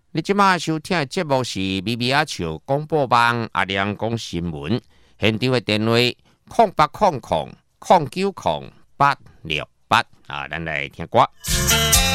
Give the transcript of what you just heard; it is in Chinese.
你即马收听的节目是咪咪阿笑广播网阿亮讲新闻，现场的电话0800090868啊，咱来听歌。